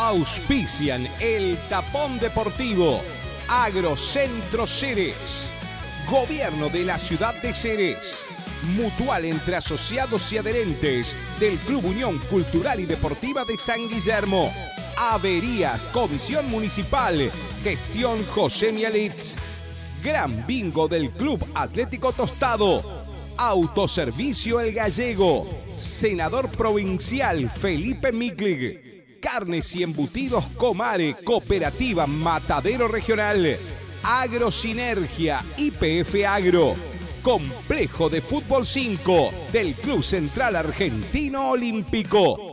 Auspician el Tapón Deportivo, Agrocentro Xerez, Gobierno de la Ciudad de Xerez, Mutual entre asociados y adherentes del Club Unión Cultural y Deportiva de San Guillermo, Averías, Comisión Municipal, Gestión José Mialitz, Gran Bingo del Club Atlético Tostado, Autoservicio El Gallego, Senador Provincial Felipe Miklig, Carnes y Embutidos Comare, Cooperativa Matadero Regional, Agrosinergia, YPF Agro, Complejo de Fútbol 5 del Club Central Argentino Olímpico.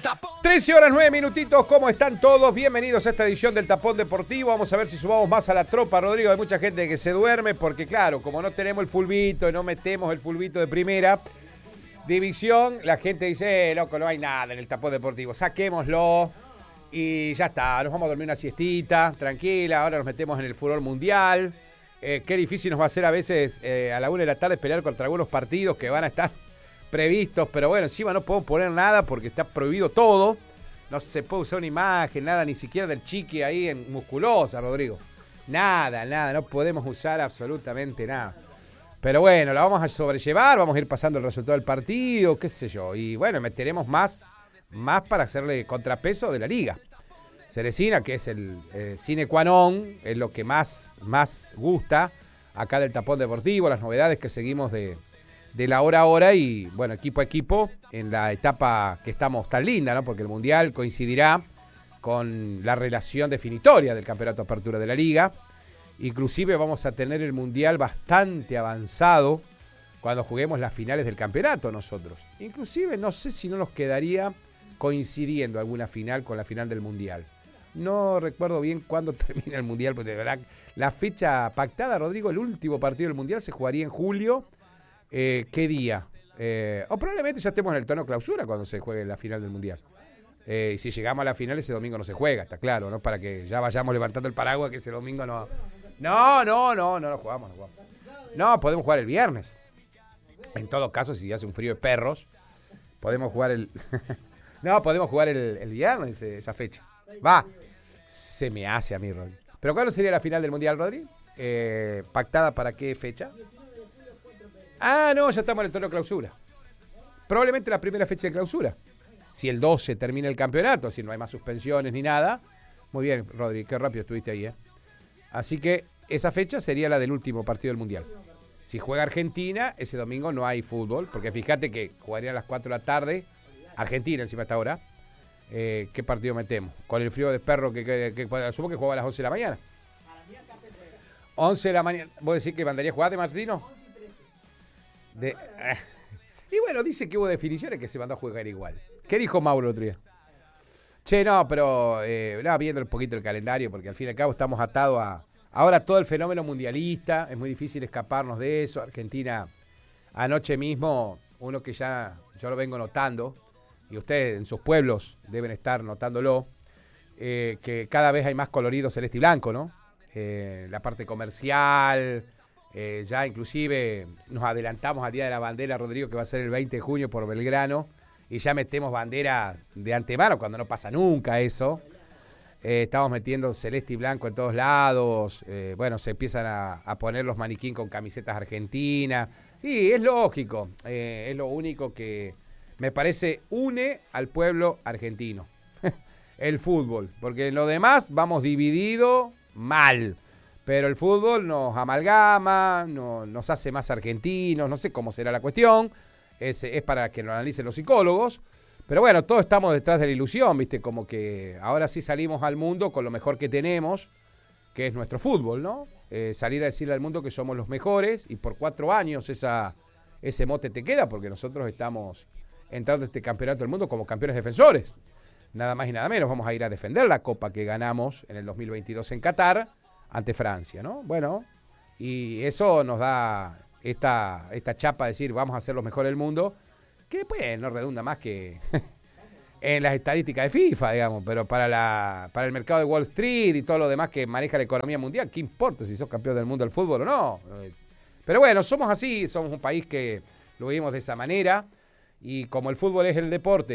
13 horas 9 minutitos, ¿cómo están todos? Bienvenidos a esta edición del Tapón Deportivo. Vamos a ver si sumamos más a la tropa, Rodrigo. Hay mucha gente que se duerme porque, claro, como no tenemos el fulbito y no metemos el fulbito de primera división, la gente dice, loco, no hay nada en el Tapón Deportivo, saquémoslo y ya está, nos vamos a dormir una siestita, tranquila, ahora nos metemos en el furor mundial. Qué difícil nos va a ser a veces a la 1 de la tarde pelear contra algunos partidos que van a estar previstos, pero bueno, encima no podemos poner nada porque está prohibido todo, no se puede usar una imagen, nada, ni siquiera del chiqui ahí en musculosa, Rodrigo, nada, no podemos usar absolutamente nada. Pero bueno, la vamos a sobrellevar, vamos a ir pasando el resultado del partido, qué sé yo. Y bueno, meteremos más para hacerle contrapeso de la liga. Cerecina, que es el sine qua non, es lo que más gusta acá del Tapón Deportivo, las novedades que seguimos de la hora a hora y, bueno, equipo a equipo en la etapa que estamos tan linda, ¿no? Porque el Mundial coincidirá con la relación definitoria del Campeonato de Apertura de la Liga. Inclusive vamos a tener el Mundial bastante avanzado cuando juguemos las finales del campeonato nosotros. Inclusive no sé si no nos quedaría coincidiendo alguna final con la final del Mundial. No recuerdo bien cuándo termina el Mundial, porque de verdad la fecha pactada, Rodrigo, el último partido del Mundial se jugaría en julio. ¿Qué día? O probablemente ya estemos en el torneo clausura cuando se juegue la final del Mundial. Y si llegamos a la final ese domingo no se juega, está claro, ¿no? Para que ya vayamos levantando el paraguas que ese domingo no lo jugamos. No, podemos jugar el viernes. En todo caso, si hace un frío de perros, podemos jugar el viernes, esa fecha. Va, se me hace a mí, Rodri. ¿Pero cuándo sería la final del Mundial, Rodri? ¿Pactada para qué fecha? Ah, no, ya estamos en el torneo clausura. Probablemente la primera fecha de clausura. Si el 12 termina el campeonato, si no hay más suspensiones ni nada. Muy bien, Rodri, qué rápido estuviste ahí, Así que esa fecha sería la del último partido del Mundial. Si juega Argentina, ese domingo no hay fútbol, porque fíjate que jugaría a las 4 de la tarde, Argentina encima hasta ahora. ¿Qué partido metemos? Con el frío de perro que asumo que juega a las 11 de la mañana. 11 de la mañana. ¿Vos decís que mandaría a jugar de Martino? Y bueno, dice que hubo definiciones que se mandó a jugar igual. ¿Qué dijo Mauro el otro día? Che, no, pero viendo un poquito el calendario, porque al fin y al cabo estamos atados a ahora todo el fenómeno mundialista, es muy difícil escaparnos de eso. Argentina, anoche mismo, uno que ya yo lo vengo notando, y ustedes en sus pueblos deben estar notándolo, que cada vez hay más colorido celeste y blanco, ¿no? La parte comercial, ya inclusive nos adelantamos al Día de la Bandera, Rodrigo, que va a ser el 20 de junio por Belgrano, y ya metemos bandera de antemano, cuando no pasa nunca eso. Estamos metiendo celeste y blanco en todos lados. Bueno, se empiezan a poner los maniquín con camisetas argentinas. Y es lógico, es lo único que me parece une al pueblo argentino. El fútbol, porque en lo demás vamos divididos mal. Pero el fútbol nos amalgama, nos hace más argentinos, no sé cómo será la cuestión. Es para que lo analicen los psicólogos. Pero bueno, todos estamos detrás de la ilusión, ¿viste? Como que ahora sí salimos al mundo con lo mejor que tenemos, que es nuestro fútbol, ¿no? Salir a decirle al mundo que somos los mejores y por 4 años ese mote te queda porque nosotros estamos entrando a este campeonato del mundo como campeones defensores. Nada más y nada menos, vamos a ir a defender la copa que ganamos en el 2022 en Qatar ante Francia, ¿no? Bueno, y eso nos da esta chapa de decir vamos a ser los mejores del mundo, que pues no redunda más que en las estadísticas de FIFA, digamos, pero para el mercado de Wall Street y todo lo demás que maneja la economía mundial, ¿qué importa si sos campeón del mundo del fútbol o no? Pero bueno, somos así, somos un país que lo vivimos de esa manera y como el fútbol es el deporte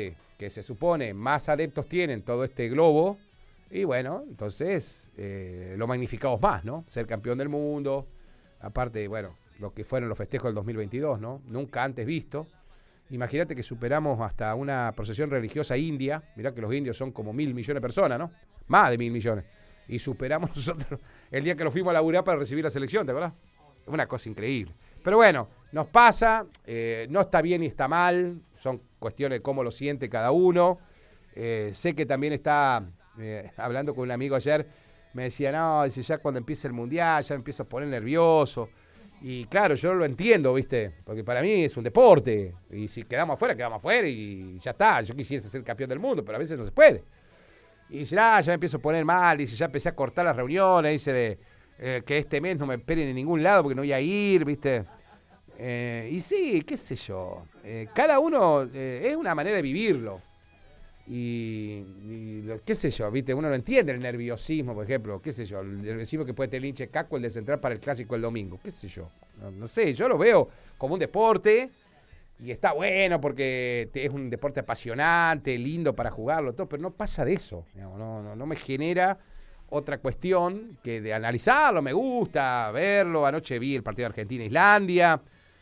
que se supone más adeptos tienen todo este globo, y bueno, entonces lo magnificamos más, ¿no? Ser campeón del mundo, aparte, bueno, lo que fueron los festejos del 2022, ¿no? Nunca antes visto. Imagínate que superamos hasta una procesión religiosa india, mirá que los indios son como 1.000 millones de personas, ¿no? Más de 1.000 millones. Y superamos nosotros el día que nos fuimos a laburar para recibir la selección, ¿te acuerdas? Una cosa increíble. Pero bueno, nos pasa, no está bien ni está mal, son cuestiones de cómo lo siente cada uno. Sé que también está, hablando con un amigo ayer, me decía, no, dice, ya cuando empiece el Mundial, ya me empiezo a poner nervioso. Y claro, yo lo entiendo, ¿viste? Porque para mí es un deporte. Y si quedamos afuera y ya está. Yo quisiese ser campeón del mundo, pero a veces no se puede. Y dice, ya me empiezo a poner mal. Dice, ya empecé a cortar las reuniones. Dice, que este mes no me esperen en ningún lado porque no voy a ir, ¿viste? Y sí, qué sé yo. Cada uno es una manera de vivirlo. Y qué sé yo, ¿viste? Uno no entiende el nerviosismo, por ejemplo, qué sé yo, el nerviosismo que puede tener el hincha de Caco el de central para el clásico el domingo, qué sé yo, no sé, yo lo veo como un deporte y está bueno porque es un deporte apasionante, lindo para jugarlo, todo, pero no pasa de eso, no me genera otra cuestión que de analizarlo, me gusta verlo. Anoche vi el partido de Argentina-Islandia,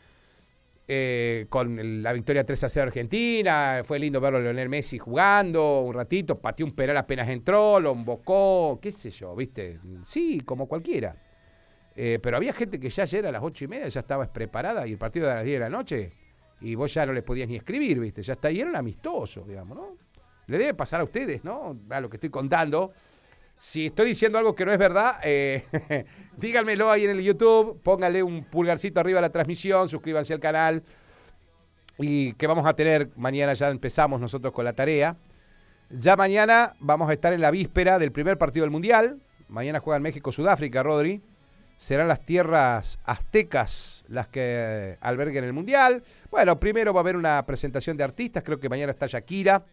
con la victoria 3-0 Argentina, fue lindo verlo a Lionel Messi jugando un ratito, pateó un penal apenas entró, lo embocó, qué sé yo, ¿viste? Sí, como cualquiera. Pero había gente que ya ayer a las 8:30 ya estaba preparada y el partido era a las 10 de la noche y vos ya no les podías ni escribir, ¿viste? Ya está, y eran amistosos, digamos, ¿no? Le debe pasar a ustedes, ¿no? A lo que estoy contando. Si estoy diciendo algo que no es verdad, díganmelo ahí en el YouTube, pónganle un pulgarcito arriba a la transmisión, suscríbanse al canal y que vamos a tener, mañana ya empezamos nosotros con la tarea. Ya mañana vamos a estar en la víspera del primer partido del Mundial, mañana juegan México-Sudáfrica, Rodri, serán las tierras aztecas las que alberguen el Mundial. Bueno, primero va a haber una presentación de artistas, creo que mañana está Shakira,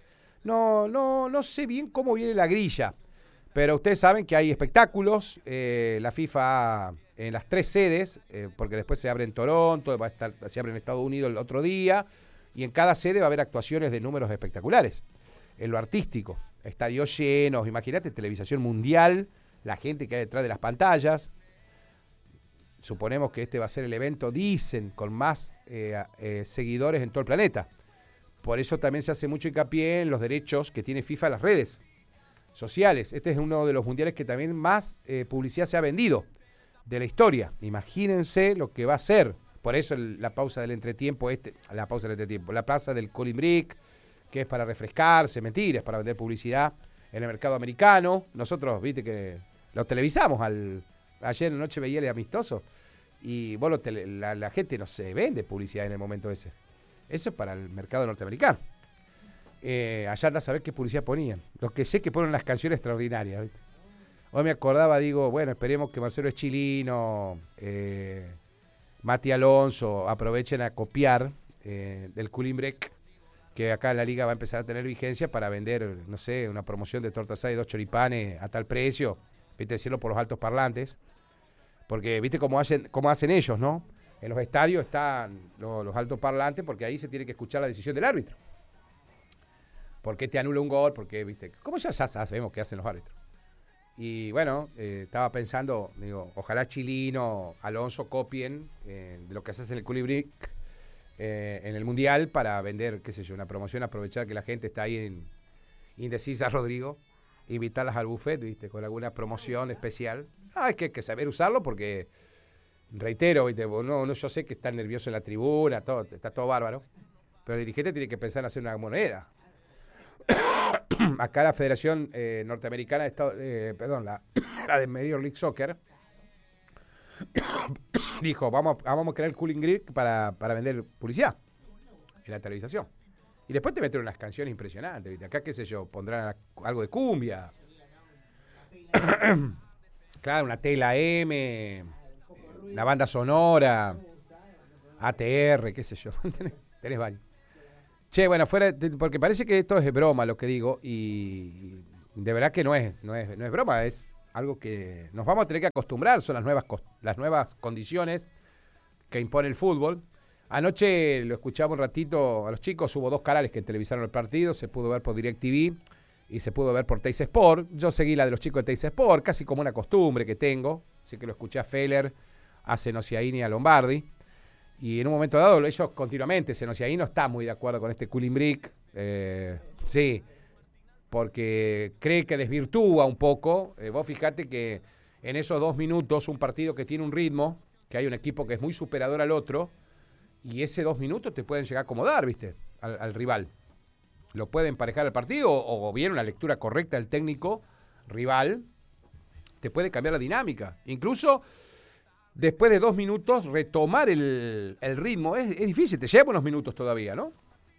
no sé bien cómo viene la grilla. Pero ustedes saben que hay espectáculos, la FIFA en las 3 sedes, porque después se abre en Toronto, se abre en Estados Unidos el otro día, y en cada sede va a haber actuaciones de números espectaculares. En lo artístico, estadios llenos, imagínate, televisación mundial, la gente que hay detrás de las pantallas. Suponemos que este va a ser el evento, dicen, con más seguidores en todo el planeta. Por eso también se hace mucho hincapié en los derechos que tiene FIFA en las redes sociales. Este es uno de los mundiales que también más publicidad se ha vendido de la historia. Imagínense lo que va a ser. Por eso la pausa del entretiempo, la plaza del Colimbric, que es para refrescarse, mentiras, para vender publicidad en el mercado americano. Nosotros, viste que lo televisamos ayer en la noche veía el amistoso y vos la gente no se vende publicidad en el momento ese. Eso es para el mercado norteamericano. Allá anda a saber qué publicidad ponían. Lo que sé que ponen las canciones extraordinarias, ¿viste? Hoy me acordaba, digo, bueno, esperemos que Marcelo Eschilino, Mati Alonso aprovechen a copiar del Culimbrec, que acá en la liga va a empezar a tener vigencia para vender, no sé, una promoción de torta asada y 2 choripanes a tal precio, viste, decirlo por los altos parlantes, porque viste cómo hacen ellos, ¿no? En los estadios están los altos parlantes porque ahí se tiene que escuchar la decisión del árbitro. ¿Por qué te anula un gol? Porque, viste, como ya sabemos qué hacen los árbitros. Y bueno, estaba pensando, digo, ojalá Chilino, Alonso copien de lo que haces en el Culibric en el Mundial para vender, qué sé yo, una promoción, aprovechar que la gente está ahí indecisa, Rodrigo, invitarlas al buffet, viste, con alguna promoción especial. Es que hay que saber usarlo porque, reitero, viste, yo sé que están nerviosos en la tribuna, está todo bárbaro, pero el dirigente tiene que pensar en hacer una moneda. Acá la Federación Norteamericana la de Major League Soccer dijo, vamos a crear el Cooling Grip para vender publicidad en la televisación. Y después te meten unas canciones impresionantes, ¿viste? Acá, qué sé yo, pondrán algo de cumbia. Claro, una tela M, la banda sonora, ATR, qué sé yo. Tenés varios. Che, bueno, porque parece que esto es broma lo que digo y de verdad que no es broma, es algo que nos vamos a tener que acostumbrar, son las nuevas condiciones que impone el fútbol. Anoche lo escuchamos un ratito a los chicos, hubo 2 canales que televisaron el partido, se pudo ver por DirecTV y se pudo ver por Teis Sport. Yo seguí la de los chicos de Teis Sport, casi como una costumbre que tengo, así que lo escuché a Feller, a Senosiaini y a Lombardi. Y en un momento dado, ellos continuamente, Senosiaini no está muy de acuerdo con este cooling break, sí, porque cree que desvirtúa un poco. Vos fijate que en esos 2 minutos, un partido que tiene un ritmo, que hay un equipo que es muy superador al otro, y ese 2 minutos te pueden llegar a acomodar, ¿viste? Al rival. Lo puede emparejar el partido o bien una lectura correcta del técnico rival te puede cambiar la dinámica. Incluso después de 2 minutos retomar el ritmo es difícil, te lleva unos minutos todavía, ¿no?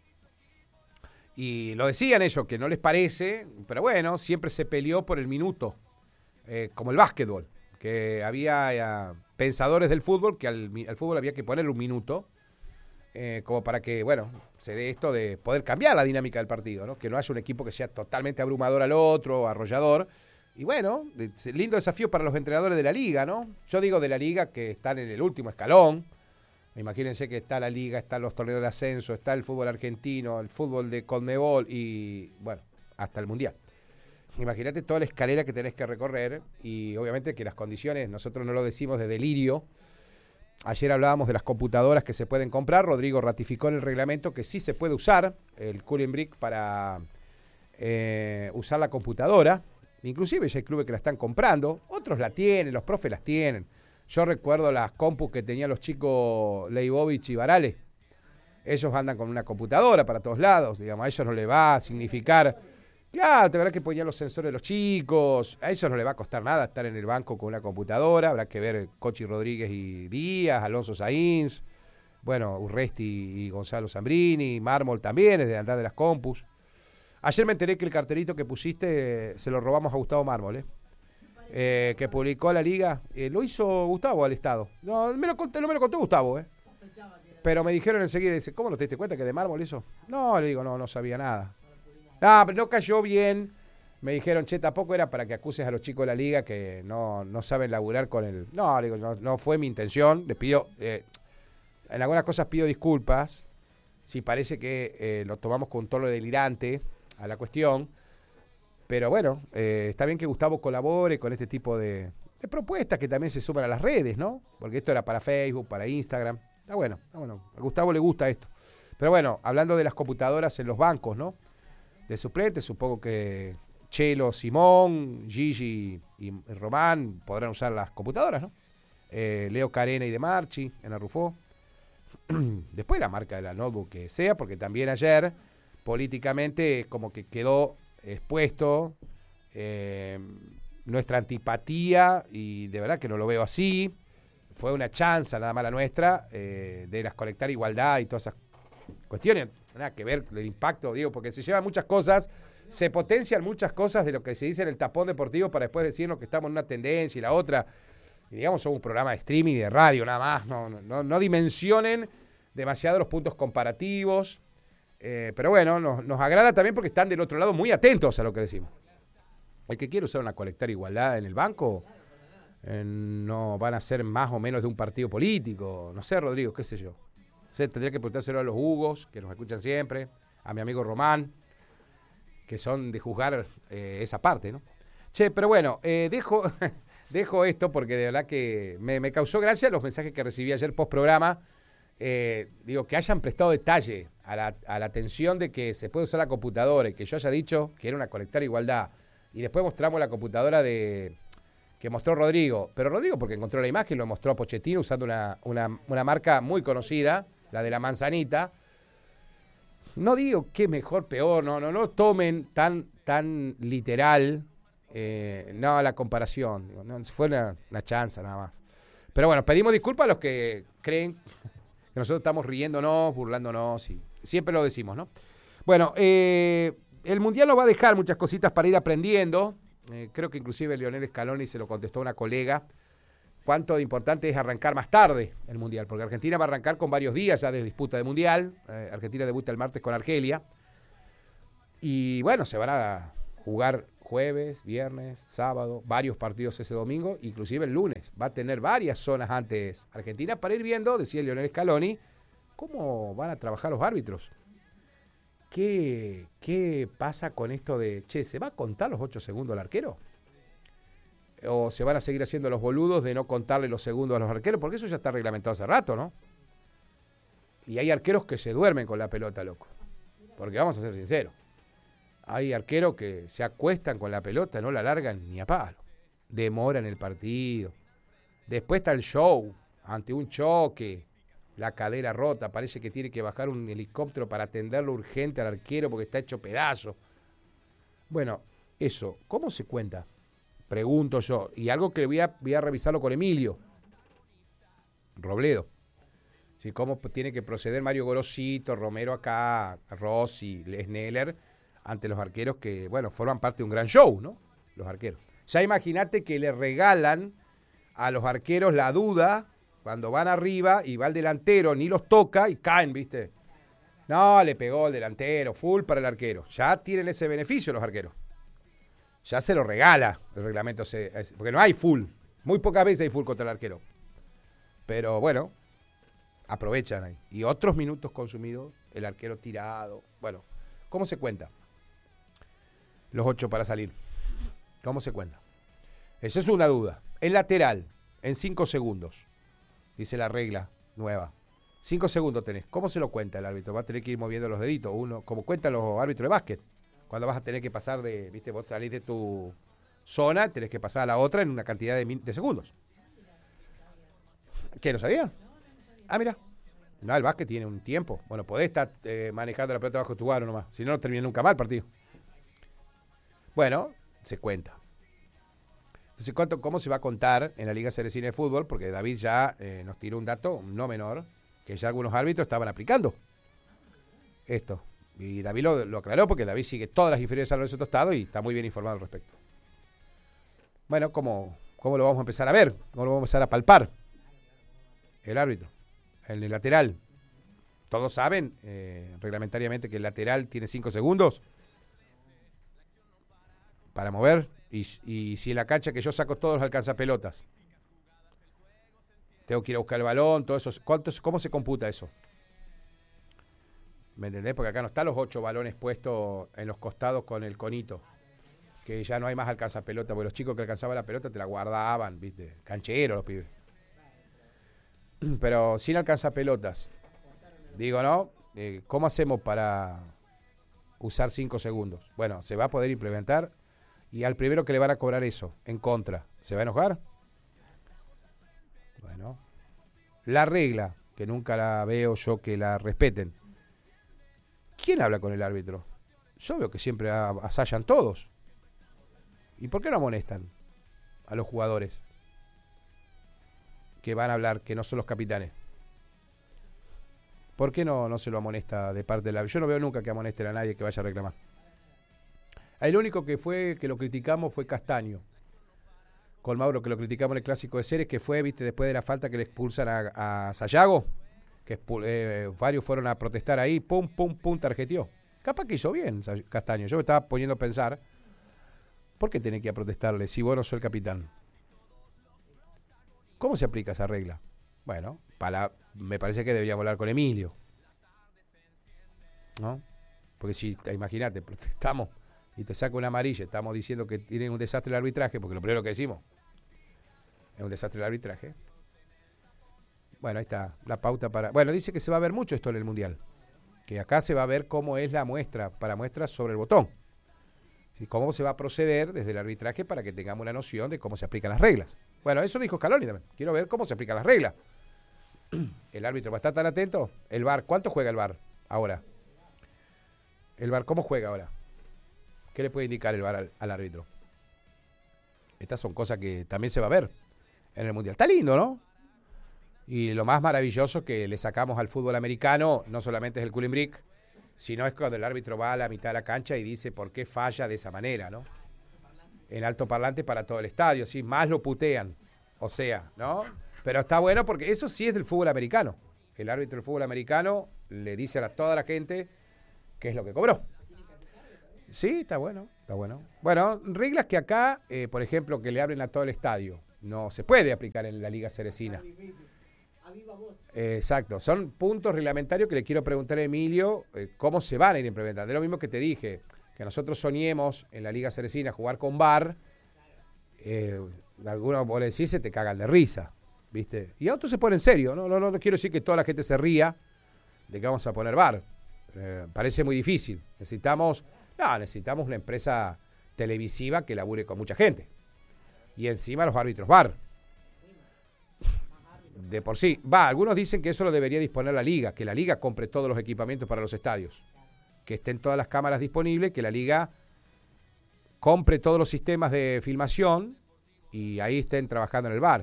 Y lo decían ellos, que no les parece, pero bueno, siempre se peleó por el minuto, como el básquetbol, que había pensadores del fútbol que al fútbol había que ponerle un minuto, como para que, bueno, se dé esto de poder cambiar la dinámica del partido, ¿no? Que no haya un equipo que sea totalmente abrumador al otro, arrollador. Y bueno, lindo desafío para los entrenadores de la liga, ¿no? Yo digo de la liga que están en el último escalón. Imagínense que está la liga, están los torneos de ascenso, está el fútbol argentino, el fútbol de Conmebol y, bueno, hasta el Mundial. Imagínate toda la escalera que tenés que recorrer y obviamente que las condiciones, nosotros no lo decimos de delirio. Ayer hablábamos de las computadoras que se pueden comprar. Rodrigo ratificó en el reglamento que sí se puede usar el cooling brick para usar la computadora. Inclusive ya hay clubes que la están comprando. Otros la tienen, los profes las tienen. Yo recuerdo las compus que tenían los chicos Leibovich y Varales. Ellos andan con una computadora para todos lados. Digamos, a ellos no les va a significar... Claro, tendrá que poner los sensores de los chicos. A ellos no les va a costar nada estar en el banco con una computadora. Habrá que ver Cochi Rodríguez y Díaz, Alonso Sainz, bueno, Urresti y Gonzalo Zambrini, Mármol también, es de andar de las compus. Ayer me enteré que el cartelito que pusiste se lo robamos a Gustavo Mármol, que publicó la liga. Lo hizo Gustavo al Estado. No me lo contó Gustavo, Pero me dijeron enseguida, dice, ¿cómo no te diste cuenta que de Mármol eso? No, le digo, no sabía nada. No, pero no cayó bien. Me dijeron, tampoco era para que acuses a los chicos de la liga que no saben laburar con el... No, le digo, no fue mi intención. Les pido, en algunas cosas pido disculpas. Si parece que lo tomamos con un tono delirante a la cuestión. Pero bueno, está bien que Gustavo colabore con este tipo de propuestas que también se suman a las redes, ¿no? Porque esto era para Facebook, para Instagram. Está bueno. A Gustavo le gusta esto. Pero bueno, hablando de las computadoras en los bancos, ¿no? De suplentes, supongo que Chelo, Simón, Gigi y Román podrán usar las computadoras, ¿no? Leo Carena y De Marchi en Arrufó. Después la marca de la notebook que sea, porque también ayer políticamente como que quedó expuesto nuestra antipatía, y de verdad que no lo veo así. Fue una chanza nada más la nuestra de las conectar igualdad y todas esas cuestiones. Nada que ver el impacto, digo, porque se llevan muchas cosas, se potencian muchas cosas de lo que se dice en el tapón deportivo para después decirnos que estamos en una tendencia y la otra. Y digamos, somos un programa de streaming y de radio, nada más. No dimensionen demasiado los puntos comparativos. Pero bueno, nos agrada también porque están del otro lado muy atentos a lo que decimos. El que quiere usar una colectar igualdad en el banco, no van a ser más o menos de un partido político. No sé, Rodrigo, qué sé yo. Tendría que preguntárselo a los Hugos, que nos escuchan siempre, a mi amigo Román, que son de juzgar esa parte, ¿no? Pero bueno, dejo esto porque de verdad que me causó gracia los mensajes que recibí ayer post programa. Digo, que hayan prestado detalle a la atención de que se puede usar la computadora y que yo haya dicho que era una conectar igualdad. Y después mostramos la computadora que mostró Rodrigo. Pero Rodrigo, porque encontró la imagen, lo mostró a Pochettino usando una marca muy conocida, la de la manzanita. No digo que mejor, peor, no tomen tan literal la comparación. Digo, no, fue una chanza nada más. Pero bueno, pedimos disculpas a los que creen que nosotros estamos riéndonos, burlándonos, y siempre lo decimos, ¿no? Bueno, el Mundial nos va a dejar muchas cositas para ir aprendiendo. Creo que inclusive Lionel Scaloni se lo contestó a una colega. Cuánto importante es arrancar más tarde el Mundial, porque Argentina va a arrancar con varios días ya de disputa de Mundial. Argentina debuta el martes con Argelia. Y bueno, se van a jugar jueves, viernes, sábado, varios partidos ese domingo, inclusive el lunes. Va a tener varias zonas antes Argentina para ir viendo, decía Lionel Scaloni, ¿cómo van a trabajar los árbitros? ¿Qué pasa con esto de, se va a contar los 8 segundos al arquero? ¿O se van a seguir haciendo los boludos de no contarle los segundos a los arqueros? Porque eso ya está reglamentado hace rato, ¿no? Y hay arqueros que se duermen con la pelota, loco. Porque vamos a ser sinceros. Hay arqueros que se acuestan con la pelota, no la largan ni a palo. Demoran el partido. Después está el show, ante un choque, la cadera rota, parece que tiene que bajar un helicóptero para atenderlo urgente al arquero porque está hecho pedazo. Bueno, eso, ¿cómo se cuenta? Pregunto yo. Y algo que voy a revisarlo con Emilio Robledo. Sí, cómo tiene que proceder Mario Gorosito, Romero acá, Rossi, Sneller, ante los arqueros que, bueno, forman parte de un gran show, ¿no? Los arqueros. Ya imagínate que le regalan a los arqueros la duda cuando van arriba y va el delantero, ni los toca y caen, ¿viste? No, le pegó el delantero, full para el arquero. Ya tienen ese beneficio los arqueros. Ya se lo regala el reglamento, porque no hay full. Muy pocas veces hay full contra el arquero. Pero bueno, aprovechan ahí. Y otros minutos consumidos, el arquero tirado. Bueno, ¿cómo se cuenta? Los 8 para salir. ¿Cómo se cuenta? Esa es una duda. El lateral, en 5 segundos. Dice la regla nueva. 5 segundos tenés. ¿Cómo se lo cuenta el árbitro? Va a tener que ir moviendo los deditos. Uno, como cuentan los árbitros de básquet. Cuando vas a tener que pasar de, viste, vos salís de tu zona, tenés que pasar a la otra en una cantidad de segundos. ¿Qué, no sabías? Ah, mira. No, el básquet tiene un tiempo. Bueno, podés estar manejando la pelota bajo tu aro nomás. Si no, no termina nunca mal el partido. Bueno, se cuenta. Entonces, ¿cómo se va a contar en la Liga Ceresina de Fútbol? Porque David ya nos tiró un dato no menor, que ya algunos árbitros estaban aplicando esto. Y David lo aclaró porque David sigue todas las inferiores al Lorenzo Tostado y está muy bien informado al respecto. Bueno, ¿cómo lo vamos a empezar a ver? ¿Cómo lo vamos a empezar a palpar? El árbitro, el lateral. Todos saben reglamentariamente que el lateral tiene 5 segundos para mover. Y si en la cancha que yo saco todos los alcanzapelotas, tengo que ir a buscar el balón, todo eso. ¿Cómo se computa eso? ¿Me entendés? Porque acá no están los 8 balones puestos en los costados con el conito. Que ya no hay más alcanzapelota, porque los chicos que alcanzaban la pelota te la guardaban, ¿viste? Cancheros los pibes. Pero sin alcanzapelotas. Digo, ¿no? ¿Cómo hacemos para usar 5 segundos? Bueno, se va a poder implementar. Y al primero que le van a cobrar eso, en contra, ¿se va a enojar? Bueno. La regla, que nunca la veo yo que la respeten. ¿Quién habla con el árbitro? Yo veo que siempre asallan todos. ¿Y por qué no amonestan a los jugadores que van a hablar, que no son los capitanes? ¿Por qué no se lo amonesta de parte del árbitro? Yo no veo nunca que amonesten a nadie que vaya a reclamar. El único que lo criticamos fue Castaño. Con Mauro, que lo criticamos en el Clásico de Ceres, que fue, viste, después de la falta que le expulsan a Sayago, que varios fueron a protestar ahí, pum, tarjeteó. Capaz que hizo bien Castaño. Yo me estaba poniendo a pensar, ¿por qué tenés que ir a protestarle si vos no sos el capitán? ¿Cómo se aplica esa regla? Bueno, me parece que deberíamos hablar con Emilio, ¿no? Porque si, imagínate, protestamos y te saca una amarilla, estamos diciendo que tiene un desastre el arbitraje, porque lo primero que decimos es un desastre el arbitraje. Bueno, ahí está la pauta para... Bueno, dice que se va a ver mucho esto en el Mundial, que acá se va a ver cómo es la muestra, para muestras sobre el botón. ¿Sí? Cómo se va a proceder desde el arbitraje para que tengamos una noción de cómo se aplican las reglas. Bueno, eso lo dijo Scaloni también. Quiero ver cómo se aplican las reglas. El árbitro va a estar tan atento. El VAR, ¿cuánto juega el VAR ahora? ¿El VAR cómo juega ahora? ¿Qué le puede indicar el VAR al árbitro? Estas son cosas que también se va a ver en el Mundial. Está lindo, ¿no? Y lo más maravilloso que le sacamos al fútbol americano, no solamente es el cooling break, sino es cuando el árbitro va a la mitad de la cancha y dice por qué falla de esa manera, ¿no? En alto parlante para todo el estadio, ¿sí? Más lo putean, o sea, ¿no? Pero está bueno porque eso sí es del fútbol americano. El árbitro del fútbol americano le dice a toda la gente qué es lo que cobró. Sí, está bueno, está bueno. Bueno, reglas que acá, por ejemplo, que le abren a todo el estadio, no se puede aplicar en la Liga Ceresina. Exacto, son puntos reglamentarios que le quiero preguntar a Emilio cómo se van a ir implementando. De lo mismo que te dije, que nosotros soñemos en la Liga Ceresina jugar con VAR, algunos vos le decís se te cagan de risa, ¿viste? Y otros se ponen en serio, no quiero decir que toda la gente se ría de que vamos a poner VAR. Parece muy difícil. Necesitamos una empresa televisiva que labure con mucha gente. Y encima los árbitros VAR. De por sí. Algunos dicen que eso lo debería disponer la Liga, que la Liga compre todos los equipamientos para los estadios. Que estén todas las cámaras disponibles, que la Liga compre todos los sistemas de filmación y ahí estén trabajando en el VAR.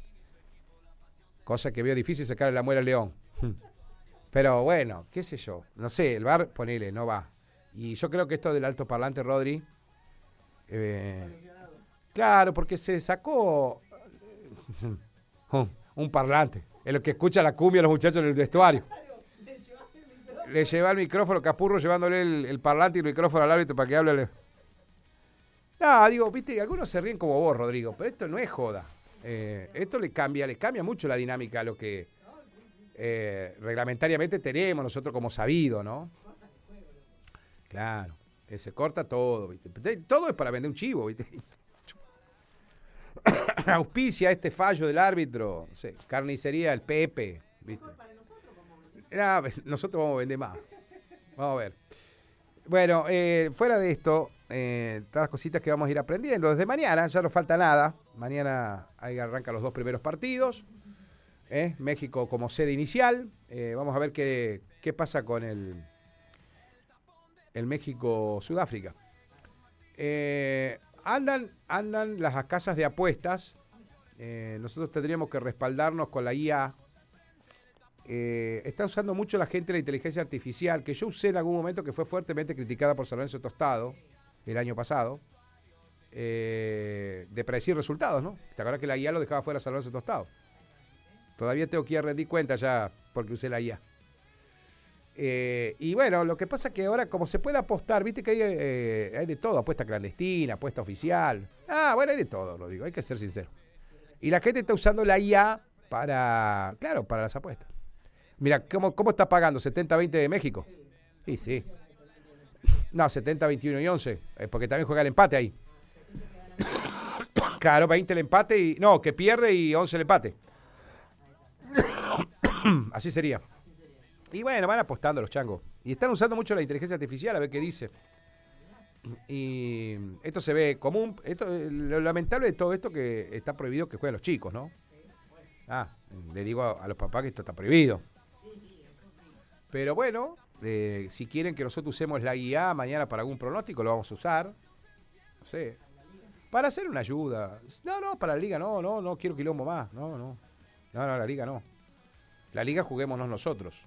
Cosa que veo difícil sacarle la muela al León. Pero bueno, qué sé yo. No sé, el VAR, ponele, no va. Y yo creo que esto del altoparlante, Rodri, claro, porque se sacó un parlante. Es lo que escucha la cumbia a los muchachos en el vestuario. Le lleva el micrófono, Capurro llevándole el parlante y el micrófono al árbitro para que hable. No, digo, viste, algunos se ríen como vos, Rodrigo, pero esto no es joda. Esto le cambia mucho la dinámica a lo que reglamentariamente tenemos nosotros como sabido, ¿no? Claro, se corta todo, ¿viste? Todo es para vender un chivo, ¿viste? Auspicia este fallo del árbitro, no sé, carnicería el Pepe, ¿viste? Nosotros vamos a vender más. Vamos a ver. Bueno, fuera de esto, todas las cositas que vamos a ir aprendiendo desde mañana, ya no falta nada. Mañana ahí arrancan los 2 primeros partidos. México como sede inicial. Vamos a ver qué pasa con el México-Sudáfrica. Andan las casas de apuestas. Nosotros tendríamos que respaldarnos con la IA. Está usando mucho la gente la inteligencia artificial, que yo usé en algún momento, que fue fuertemente criticada por San Lorenzo Tostado el año pasado, de predecir resultados, ¿no? ¿Te acuerdas que la IA lo dejaba fuera San Lorenzo Tostado? Todavía tengo que ir a rendir cuenta ya porque usé la IA. Y bueno, lo que pasa es que ahora, como se puede apostar, viste que hay de todo, apuesta clandestina, apuesta oficial. Bueno, hay de todo, lo digo, hay que ser sincero. Y la gente está usando la IA para las apuestas. Mira, ¿cómo está pagando? ¿70-20 de México? Sí. No, 70-21 y 11, porque también juega el empate ahí. Claro, 20 el empate y... No, que pierde y 11 el empate. Así sería. Y bueno, van apostando los changos. Y están usando mucho la inteligencia artificial a ver qué dice. Y esto se ve común. Lo lamentable de todo esto que está prohibido que jueguen los chicos, ¿no? Le digo a los papás que esto está prohibido. Pero bueno, si quieren que nosotros usemos la IA mañana para algún pronóstico, lo vamos a usar. No sé. Para hacer una ayuda. No, para la liga no quiero quilombo más. No, la liga no. La liga juguémonos nosotros.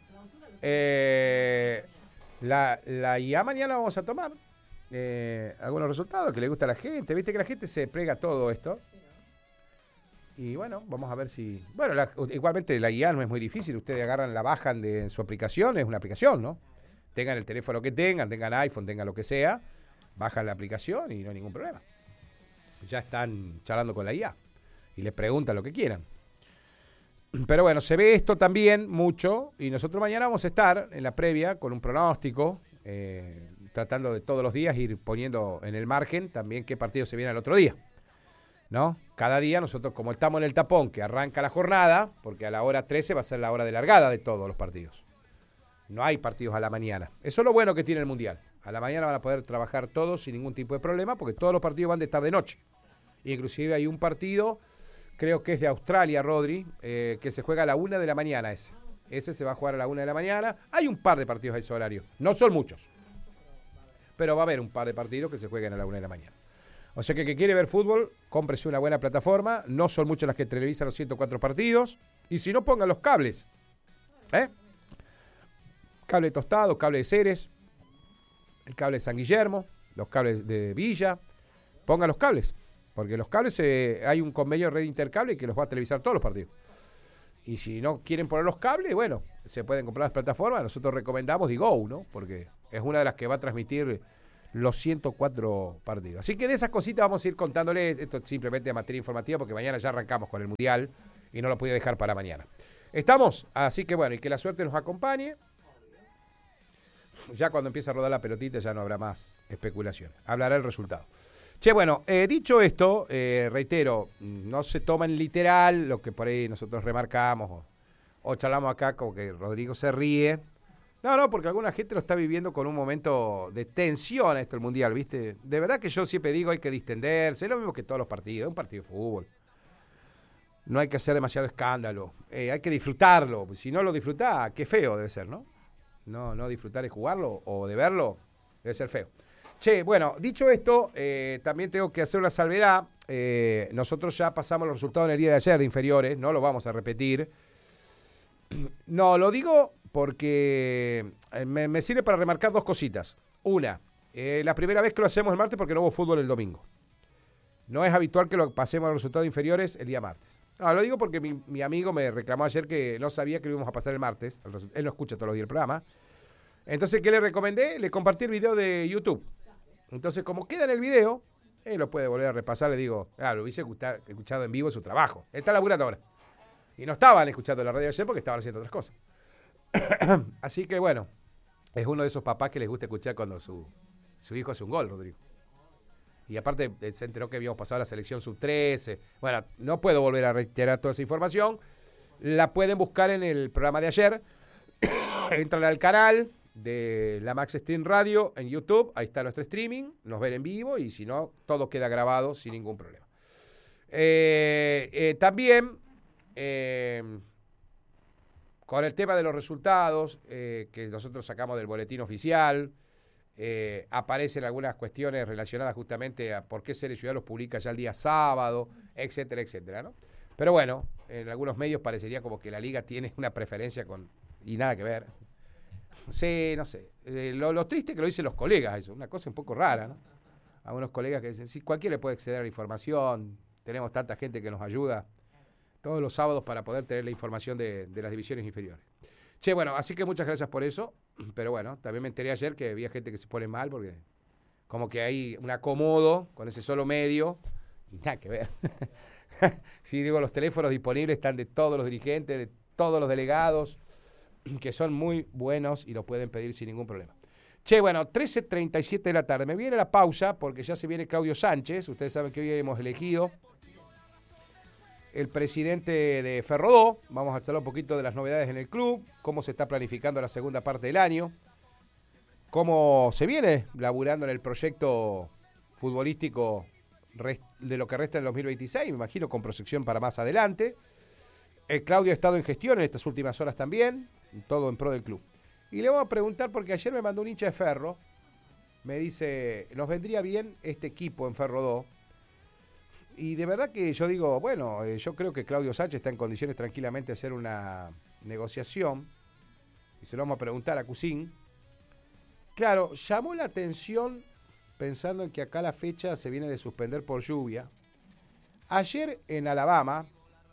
La IA mañana vamos a tomar algunos resultados que le gusta a la gente. Viste que la gente se prega todo esto. Y bueno, vamos a ver si... Bueno, igualmente la IA no es muy difícil. Ustedes agarran, la bajan en su aplicación. Es una aplicación, ¿no? Tengan el teléfono que tengan iPhone, tengan lo que sea. Bajan la aplicación y no hay ningún problema. Ya están charlando con la IA. Y les preguntan lo que quieran. Pero bueno, se ve esto también mucho. Y nosotros mañana vamos a estar en la previa con un pronóstico. Tratando de todos los días ir poniendo en el margen también qué partido se viene al otro día, ¿no? Cada día nosotros, como estamos en el tapón que arranca la jornada, porque a la hora 13 va a ser la hora de largada de todos los partidos. No hay partidos a la mañana. Eso es lo bueno que tiene el Mundial. A la mañana van a poder trabajar todos sin ningún tipo de problema, porque todos los partidos van de tarde-noche. Inclusive hay un partido, creo que es de Australia, Rodri, que se juega a la 1 de la mañana ese. Ese se va a jugar a la 1 de la mañana. Hay un par de partidos a ese horario. No son muchos. Pero va a haber un par de partidos que se jueguen a la 1 de la mañana. O sea que el que quiere ver fútbol, cómprese una buena plataforma. No son muchas las que televisan los 104 partidos. Y si no, pongan los cables. Cable Tostado, cable de Ceres, el cable de San Guillermo, los cables de Villa. Pongan los cables. Porque los cables, hay un convenio de red intercable que los va a televisar todos los partidos. Y si no quieren poner los cables, bueno, se pueden comprar las plataformas. Nosotros recomendamos Digo, ¿no? Porque es una de las que va a transmitir los 104 partidos. Así que de esas cositas vamos a ir contándoles. Esto es simplemente materia informativa porque mañana ya arrancamos con el Mundial y no lo podía dejar para mañana. ¿Estamos? Así que bueno, y que la suerte nos acompañe. Ya cuando empiece a rodar la pelotita ya no habrá más especulación. Hablará el resultado. Che, bueno, dicho esto, reitero, no se toma en literal lo que por ahí nosotros remarcamos o charlamos acá, como que Rodrigo se ríe. No, porque alguna gente lo está viviendo con un momento de tensión esto el Mundial, ¿viste? De verdad que yo siempre digo hay que distenderse, es lo mismo que todos los partidos, es un partido de fútbol. No hay que hacer demasiado escándalo, hay que disfrutarlo. Si no lo disfrutás, qué feo debe ser, ¿no? No disfrutar de jugarlo o de verlo debe ser feo. Che, bueno, dicho esto, también tengo que hacer una salvedad. Nosotros ya pasamos los resultados en el día de ayer de inferiores, no lo vamos a repetir. No, lo digo porque me sirve para remarcar dos cositas. Una, la primera vez que lo hacemos el martes porque no hubo fútbol el domingo. No es habitual que lo pasemos los resultados inferiores el día martes. No, lo digo porque mi amigo me reclamó ayer que no sabía que lo íbamos a pasar el martes. Él no escucha todos los días el programa. Entonces, ¿qué le recomendé? Le compartí el video de YouTube. Entonces, como queda en el video, él lo puede volver a repasar. Le digo, lo hubiese escuchado en vivo su trabajo. Él está laburando ahora. Y no estaban escuchando la radio ayer porque estaban haciendo otras cosas. Así que, bueno, es uno de esos papás que les gusta escuchar cuando su hijo hace un gol, Rodrigo. Y aparte se enteró que habíamos pasado a la selección sub-13. Bueno, no puedo volver a reiterar toda esa información. La pueden buscar en el programa de ayer. Entran al canal de la Max Stream Radio en YouTube. Ahí está nuestro streaming. Nos ven en vivo y si no, todo queda grabado sin ningún problema. También, con el tema de los resultados que nosotros sacamos del boletín oficial, aparecen algunas cuestiones relacionadas justamente a por qué Series Ciudad los publica ya el día sábado, etcétera, etcétera, ¿no? Pero bueno, en algunos medios parecería como que la liga tiene una preferencia y nada que ver. Sí, no sé. Lo triste es que lo dicen los colegas, eso, una cosa un poco rara, ¿no? Algunos colegas que dicen, sí, cualquiera le puede acceder a la información, tenemos tanta gente que nos ayuda todos los sábados para poder tener la información de las divisiones inferiores. Che, bueno, así que muchas gracias por eso, pero bueno, también me enteré ayer que había gente que se pone mal porque como que hay un acomodo con ese solo medio y nada que ver. Sí, digo, los teléfonos disponibles están de todos los dirigentes, de todos los delegados, que son muy buenos y los pueden pedir sin ningún problema. Che, bueno, 13:37 de la tarde. Me viene la pausa porque ya se viene Claudio Sánchez. Ustedes saben que hoy hemos elegido el presidente de Ferrodó. Vamos a charlar un poquito de las novedades en el club, cómo se está planificando la segunda parte del año, cómo se viene laburando en el proyecto futbolístico de lo que resta en el 2026, me imagino con proyección para más adelante. Claudio ha estado en gestión en estas últimas horas también, todo en pro del club. Y le vamos a preguntar, porque ayer me mandó un hincha de Ferro, me dice, nos vendría bien este equipo en Ferrodó. Y de verdad que yo digo, bueno, yo creo que Claudio Sánchez está en condiciones tranquilamente de hacer una negociación. Y se lo vamos a preguntar a Cusín. Claro, llamó la atención pensando en que acá la fecha se viene de suspender por lluvia. Ayer en Alabama.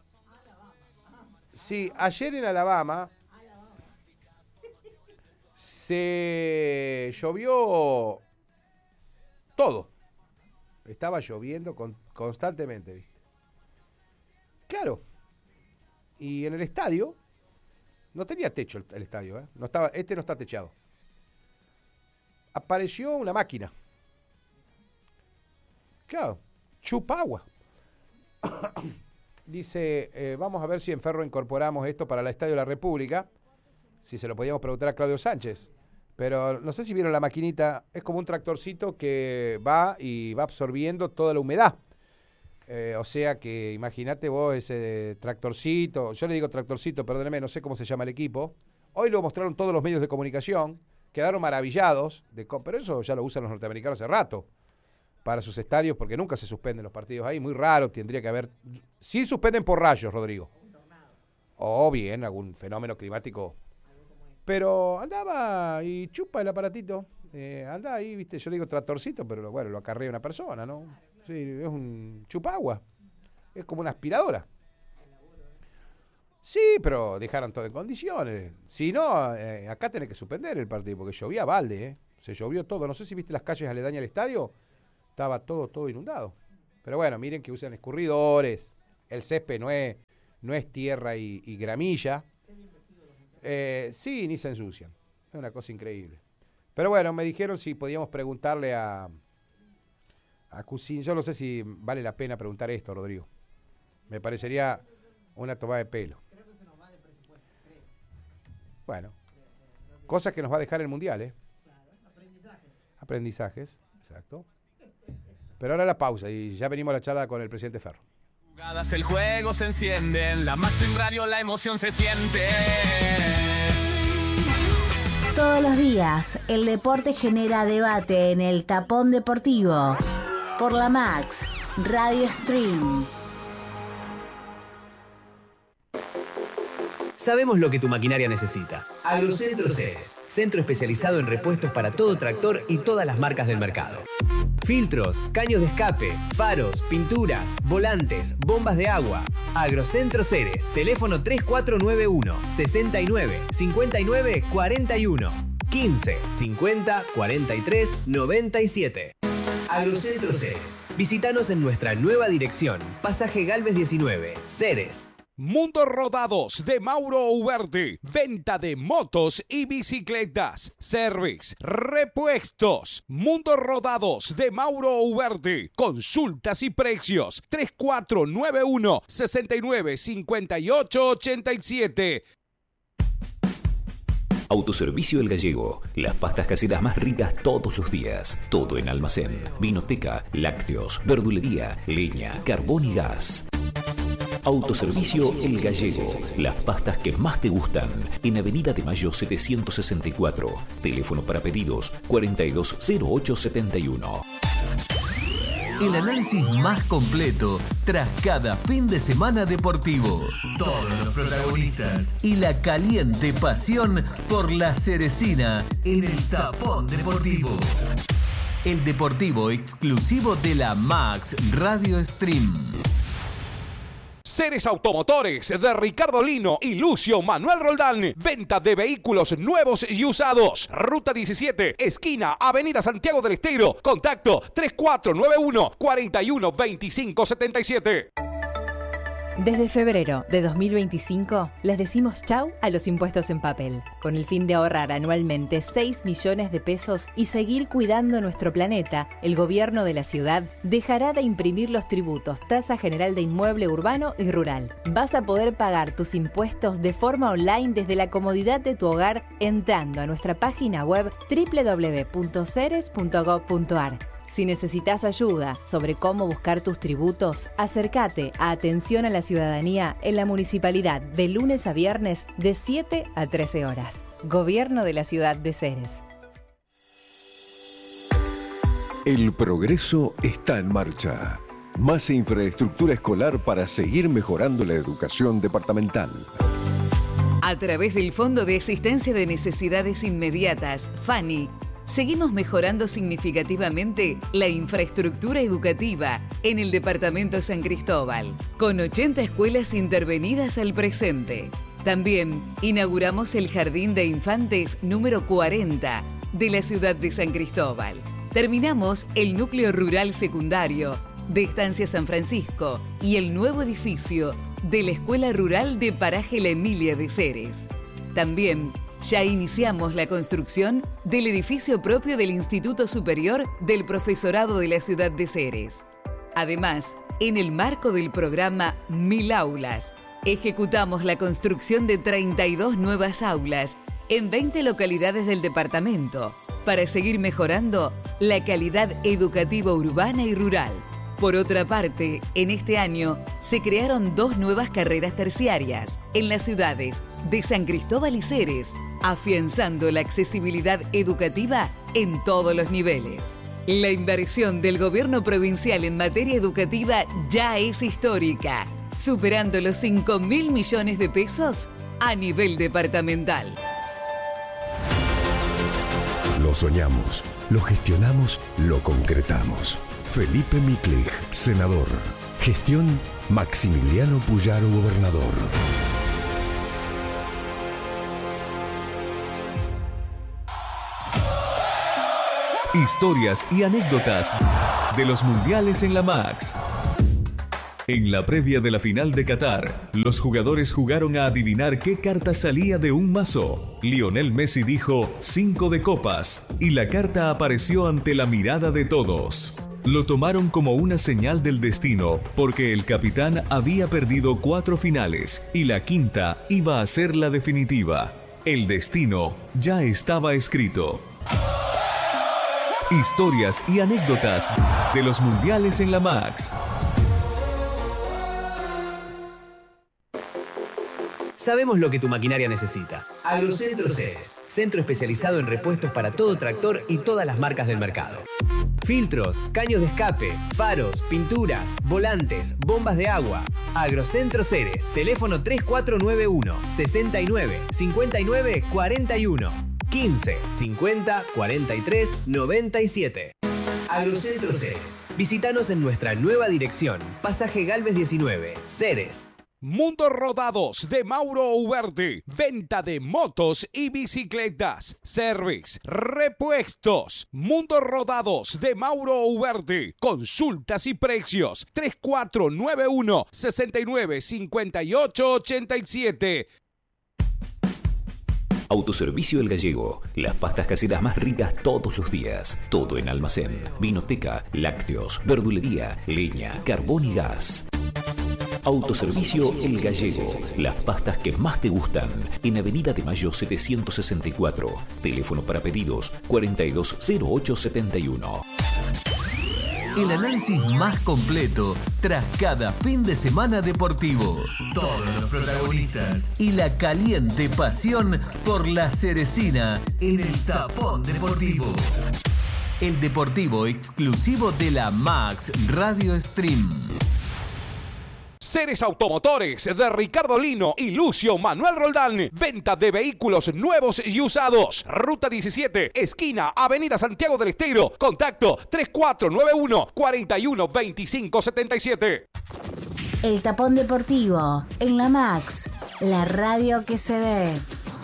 Sí, ayer en Alabama se llovió todo. Estaba lloviendo constantemente, ¿viste? Claro. Y en el estadio no tenía techo el estadio, ¿eh? No está techado. Apareció una máquina. Claro, chupa agua. Dice, vamos a ver si en Ferro incorporamos esto para el Estadio de la República. Si se lo podíamos preguntar a Claudio Sánchez. Pero no sé si vieron la maquinita, es como un tractorcito que va y va absorbiendo toda la humedad. O sea que imagínate vos ese tractorcito, yo le digo tractorcito, perdóneme, no sé cómo se llama el equipo. Hoy lo mostraron todos los medios de comunicación, quedaron maravillados, pero eso ya lo usan los norteamericanos hace rato para sus estadios, porque nunca se suspenden los partidos ahí, muy raro, tendría que haber. Sí suspenden por rayos, Rodrigo. O bien, algún fenómeno climático. Pero andaba y chupa el aparatito. Anda ahí, viste, yo digo tractorcito, pero bueno, lo acarrea una persona, ¿no? Sí, es un chupagua. Es como una aspiradora. Sí, pero dejaron todo en condiciones. Si no, acá tenés que suspender el partido, porque llovía a balde, ¿eh? Se llovió todo. No sé si viste las calles aledañas al estadio. Estaba todo inundado. Pero bueno, miren que usan escurridores. El césped no es no es tierra y gramilla. Sí, ni se ensucian. Es una cosa increíble. Pero bueno, me dijeron si podíamos preguntarle a Cusin. Yo no sé si vale la pena preguntar esto, Rodrigo. Me parecería una tomada de pelo. Creo que se nos va de presupuesto, creo. Bueno, cosas que nos va a dejar el Mundial, ¿eh? Claro, Aprendizajes, exacto. Pero ahora la pausa y ya venimos a la charla con el presidente Ferro. Jugadas, el juego se enciende, en la Maxstream Radio la emoción se siente. Todos los días, el deporte genera debate en el Tapón Deportivo. Por la Max Radio Stream. Sabemos lo que tu maquinaria necesita. Agrocentro Ceres, centro especializado en repuestos para todo tractor y todas las marcas del mercado. Filtros, caños de escape, faros, pinturas, volantes, bombas de agua. Agrocentro Ceres, teléfono 3491 69 59 41 15 50 43 97. Agrocentro Ceres. Visítanos en nuestra nueva dirección, Pasaje Galvez 19, Ceres. Mundo Rodados de Mauro Ugarte. Venta de motos y bicicletas. Service, repuestos. Mundo Rodados de Mauro Ugarte. Consultas y precios. 3491 69 58 87. Autoservicio El Gallego. Las pastas caseras más ricas todos los días. Todo en almacén. Vinoteca, lácteos, verdulería, leña, carbón y gas. Autoservicio El Gallego. Las pastas que más te gustan. En Avenida de Mayo 764. Teléfono para pedidos 420871. El análisis más completo tras cada fin de semana deportivo. Todos los protagonistas y la caliente pasión por la cerecina en el Tapón Deportivo. El deportivo exclusivo de la Max Radio Stream. Ceres Automotores de Ricardo Lino y Lucio Manuel Roldán. Venta de vehículos nuevos y usados. Ruta 17, esquina Avenida Santiago del Estero. Contacto 3491 41 25 77. Desde febrero de 2025, les decimos chau a los impuestos en papel, con el fin de ahorrar anualmente 6 millones de pesos y seguir cuidando nuestro planeta. El gobierno de la ciudad dejará de imprimir los tributos, tasa general de inmueble urbano y rural. Vas a poder pagar tus impuestos de forma online desde la comodidad de tu hogar entrando a nuestra página web www.ceres.gov.ar. Si necesitas ayuda sobre cómo buscar tus tributos, acércate a Atención a la Ciudadanía en la Municipalidad de lunes a viernes de 7 a 13 horas. Gobierno de la Ciudad de Ceres. El progreso está en marcha. Más infraestructura escolar para seguir mejorando la educación departamental. A través del Fondo de Asistencia de Necesidades Inmediatas, FANI, seguimos mejorando significativamente la infraestructura educativa en el departamento San Cristóbal, con 80 escuelas intervenidas al presente. También inauguramos el Jardín de Infantes número 40 de la ciudad de San Cristóbal. Terminamos el núcleo rural secundario de Estancia San Francisco y el nuevo edificio de la Escuela Rural de Paraje La Emilia de Ceres. También ya iniciamos la construcción del edificio propio del Instituto Superior del Profesorado de la ciudad de Ceres. Además, en el marco del programa 1000 Aulas, ejecutamos la construcción de 32 nuevas aulas en 20 localidades del departamento para seguir mejorando la calidad educativa urbana y rural. Por otra parte, en este año se crearon 2 nuevas carreras terciarias en las ciudades de San Cristóbal y Ceres, afianzando la accesibilidad educativa en todos los niveles. La inversión del gobierno provincial en materia educativa ya es histórica, superando los 5.000 millones de pesos a nivel departamental. Lo soñamos, lo gestionamos, lo concretamos. Felipe Miklich, senador. Gestión Maximiliano Puyaro, gobernador. Historias y anécdotas de los mundiales en la Max. En la previa de la final de Qatar, los jugadores jugaron a adivinar qué carta salía de un mazo. Lionel Messi dijo 5 de copas y la carta apareció ante la mirada de todos. Lo tomaron como una señal del destino porque el capitán había perdido 4 finales y la quinta iba a ser la definitiva. El destino ya estaba escrito. Historias y anécdotas de los mundiales en la Max. Sabemos lo que tu maquinaria necesita. Agrocentro Ceres, centro especializado en repuestos para todo tractor y todas las marcas del mercado. Filtros, caños de escape, faros, pinturas, volantes, bombas de agua. Agrocentro Ceres, teléfono 3491 69 59 41 15 50 43 97. Agrocentro Ceres. Visítanos en nuestra nueva dirección, Pasaje Galvez 19, Ceres. Mundo Rodados de Mauro Uverte. Venta de motos y bicicletas. Service, repuestos. Mundo Rodados de Mauro Uverte. Consultas y precios. 3491 69 58 87. Autoservicio El Gallego. Las pastas caseras más ricas todos los días. Todo en almacén. Vinoteca, lácteos, verdulería, leña, carbón y gas. Autoservicio El Gallego. Las pastas que más te gustan. En Avenida de Mayo 764. Teléfono para pedidos 420871. El análisis más completo tras cada fin de semana deportivo. Todos los protagonistas y la caliente pasión por la cerecina en el Tapón Deportivo. El deportivo exclusivo de la Max Radio Stream. Ceres Automotores de Ricardo Lino y Lucio Manuel Roldán. Venta de vehículos nuevos y usados. Ruta 17, esquina Avenida Santiago del Estero. Contacto 3491 41 25 77. El Tapón Deportivo en la Max, la radio que se ve.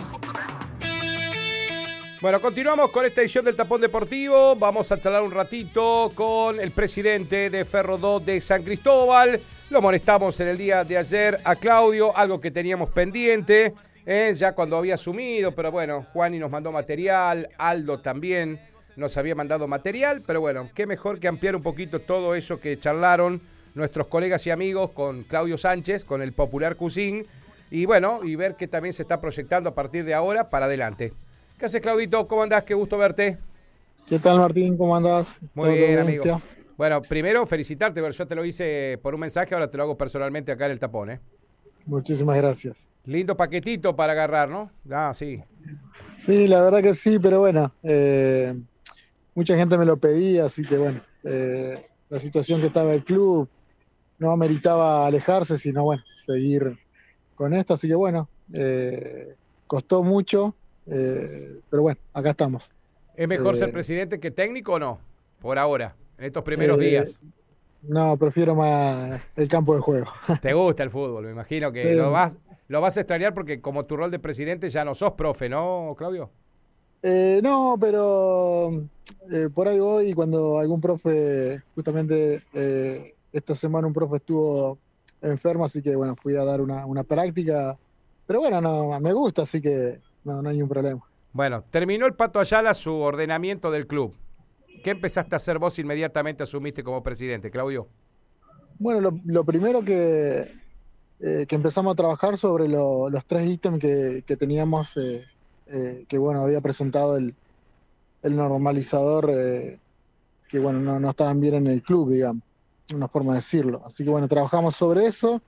Bueno, continuamos con esta edición del Tapón Deportivo. Vamos a charlar un ratito con el presidente de Ferro 2 de San Cristóbal. Lo molestamos en el día de ayer a Claudio, algo que teníamos pendiente, ya cuando había asumido, pero bueno, Juani nos mandó material, Aldo también nos había mandado material, pero bueno, qué mejor que ampliar un poquito todo eso que charlaron nuestros colegas y amigos con Claudio Sánchez, con el Popular Cuisine, y bueno, y ver qué también se está proyectando a partir de ahora para adelante. ¿Qué haces, Claudito? ¿Cómo andás? Qué gusto verte. ¿Qué tal, Martín? ¿Cómo andás? Muy bien, amigo. Tío? Bueno, primero felicitarte, pero yo te lo hice por un mensaje, ahora te lo hago personalmente acá en el Tapón, ¿eh? Muchísimas gracias. Lindo paquetito para agarrar, ¿no? Ah, sí. Sí, la verdad que sí, pero bueno, mucha gente me lo pedía, así que bueno, la situación que estaba el club no ameritaba alejarse, sino bueno, seguir con esto, así que bueno, costó mucho, pero bueno, acá estamos. ¿Es mejor ser presidente que técnico o no? Por ahora. En estos primeros días. No, prefiero más el campo de juego. ¿Te gusta el fútbol? Me imagino que lo vas a extrañar porque como tu rol de presidente ya no sos profe, ¿no, Claudio? No, pero por ahí voy, cuando algún profe, justamente esta semana un profe estuvo enfermo, así que bueno, fui a dar una práctica. Pero bueno, no, me gusta, así que no hay un problema. Bueno, terminó el Pato Ayala su ordenamiento del club. ¿Qué empezaste a hacer vos inmediatamente asumiste como presidente, Claudio? Bueno, lo primero que empezamos a trabajar sobre los 3 ítems que teníamos, que bueno, había presentado el normalizador, que bueno, no estaban bien en el club, digamos, una forma de decirlo. Así que bueno, trabajamos sobre eso,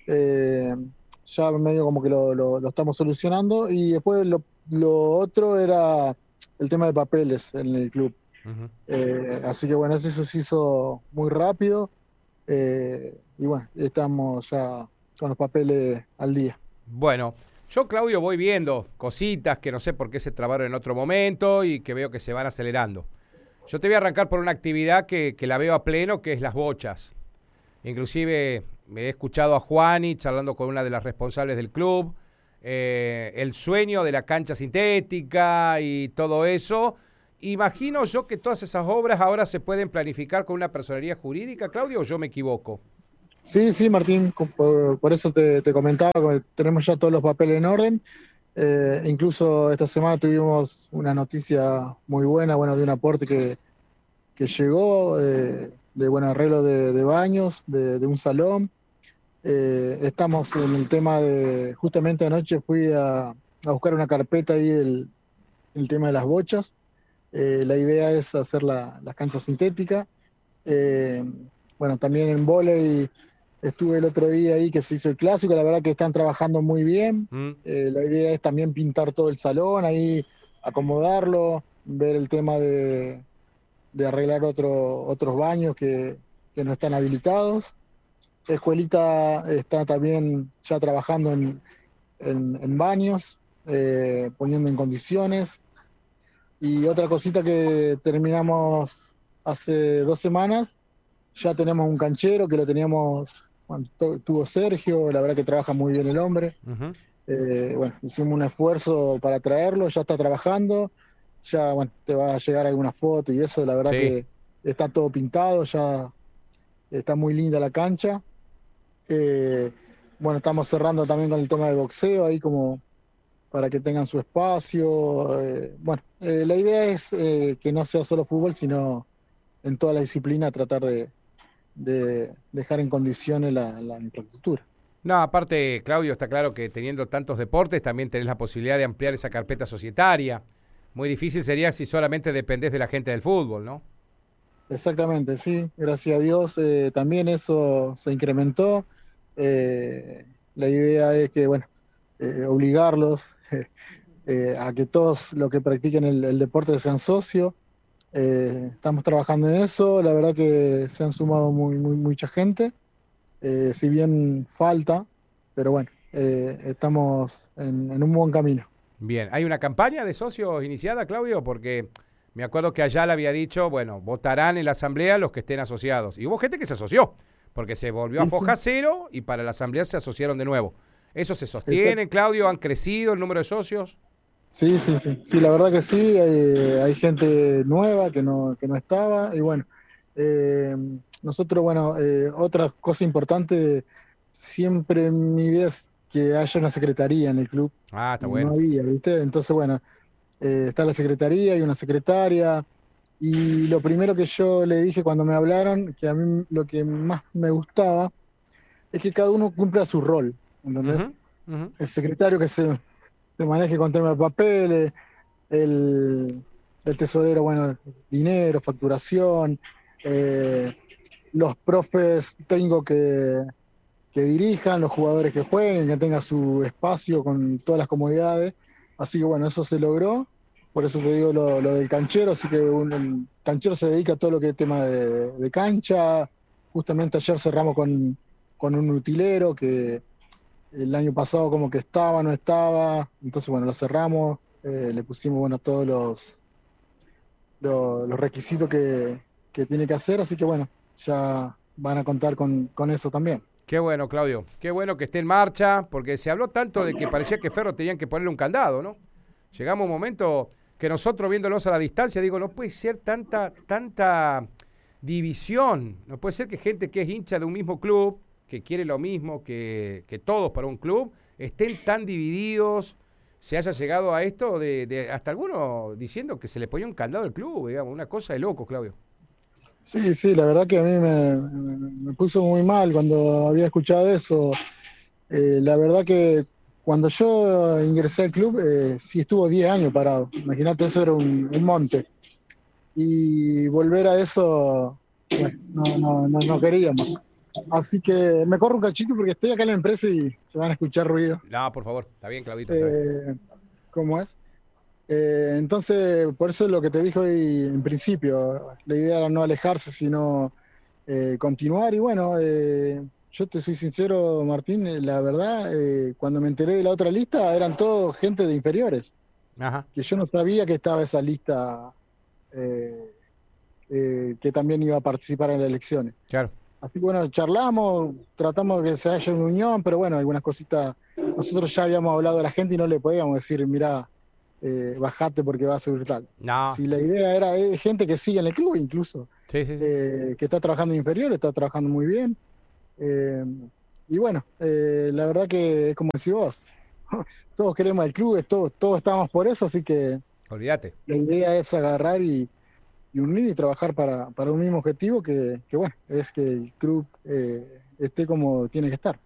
ya medio como que lo estamos solucionando, y después lo otro era el tema de papeles en el club. Así que bueno, eso se hizo muy rápido, y bueno, estamos ya con los papeles al día. Bueno, yo, Claudio, voy viendo cositas que no sé por qué se trabaron en otro momento y que veo que se van acelerando. Yo te voy a arrancar por una actividad que la veo a pleno, que es las bochas. Inclusive me he escuchado a Juani charlando con una de las responsables del club, el sueño de la cancha sintética y todo eso. Imagino yo que todas esas obras ahora se pueden planificar con una personería jurídica, Claudio, ¿o yo me equivoco? Sí, Martín, por eso te comentaba que tenemos ya todos los papeles en orden. Incluso esta semana tuvimos una noticia muy buena, de un aporte que llegó, de buen arreglo de baños, de un salón. Estamos en el tema justamente anoche fui a buscar una carpeta ahí, el tema de las bochas. La idea es hacer las canchas sintéticas. También en vóley estuve el otro día ahí que se hizo el clásico, la verdad que están trabajando muy bien. La idea es también pintar todo el salón, ahí acomodarlo, ver el tema de arreglar otros baños que no están habilitados. Escuelita está también ya trabajando en baños, poniendo en condiciones. Y otra cosita que terminamos hace 2 semanas, ya tenemos un canchero que lo teníamos, tuvo Sergio, la verdad que trabaja muy bien el hombre. Hicimos un esfuerzo para traerlo, ya está trabajando, ya te va a llegar alguna foto y eso, la verdad que está todo pintado, ya está muy linda la cancha. Estamos cerrando también con el tema de boxeo, ahí como para que tengan su espacio. La idea es que no sea solo fútbol, sino en toda la disciplina tratar de dejar en condiciones la infraestructura. No, aparte, Claudio, está claro que teniendo tantos deportes también tenés la posibilidad de ampliar esa carpeta societaria. Muy difícil sería si solamente dependés de la gente del fútbol, ¿no? Exactamente, sí, gracias a Dios también eso se incrementó. La idea es que, obligarlos a que todos los que practiquen el deporte sean socios. Estamos trabajando en eso, la verdad que se han sumado mucha gente, si bien falta, pero estamos en un buen camino. Bien, ¿hay una campaña de socios iniciada, Claudio? Porque me acuerdo que Ayala había dicho, votarán en la asamblea los que estén asociados. Y hubo gente que se asoció, porque se volvió a foja cero y para la asamblea se asociaron de nuevo. ¿Eso se sostiene, Claudio? ¿Han crecido el número de socios? Sí, la verdad que sí, hay gente nueva que no estaba y nosotros, otra cosa importante, siempre mi idea es que haya una secretaría en el club. Ah, está bueno. No había, ¿viste? Entonces, está la secretaría y una secretaria, y lo primero que yo le dije cuando me hablaron, que a mí lo que más me gustaba es que cada uno cumpla su rol, ¿entendés? El secretario que se maneje con temas de papeles, el tesorero, dinero, facturación, los profes técnicos que dirijan, los jugadores que jueguen, que tengan su espacio con todas las comodidades. Así que eso se logró, por eso te digo lo del canchero, así que el canchero se dedica a todo lo que es tema de cancha. Justamente ayer cerramos con un utilero que el año pasado como que no estaba, entonces lo cerramos, le pusimos todos los requisitos que tiene que hacer, así que ya van a contar con eso también. Qué bueno, Claudio, qué bueno que esté en marcha, porque se habló tanto de que parecía que Ferro tenían que ponerle un candado, ¿no? Llegamos a un momento que nosotros viéndolos a la distancia, digo, no puede ser tanta división, no puede ser que gente que es hincha de un mismo club, que quiere lo mismo que todos para un club, estén tan divididos, se haya llegado a esto de hasta algunos diciendo que se le ponía un candado al club, digamos, una cosa de loco, Claudio. Sí, la verdad que a mí me puso muy mal cuando había escuchado eso. La verdad que cuando yo ingresé al club, sí estuvo 10 años parado. Imagínate, eso era un monte. Y volver a eso, no queríamos. Así que me corro un cachito porque estoy acá en la empresa y se van a escuchar ruido. No, por favor, está bien, Claudito. ¿Cómo es? Entonces, por eso es lo que te dije hoy en principio. La idea era no alejarse, sino continuar. Y yo te soy sincero, Martín, la verdad, cuando me enteré de la otra lista, eran todos gente de inferiores. Ajá. Que yo no sabía que estaba esa lista que también iba a participar en las elecciones. Claro. Así que charlamos, tratamos de que se haya una unión, pero algunas cositas, nosotros ya habíamos hablado a la gente y no le podíamos decir, mirá, bajate porque va a subir tal. No. Si la idea era gente que sigue en el club incluso, sí. Que está trabajando en inferior, está trabajando muy bien, Y bueno, la verdad que, como decís vos, todos queremos el club, todos estamos por eso, así que olvídate. La idea es agarrar y unir y trabajar para un mismo objetivo que bueno, es que el club esté como tiene que estar.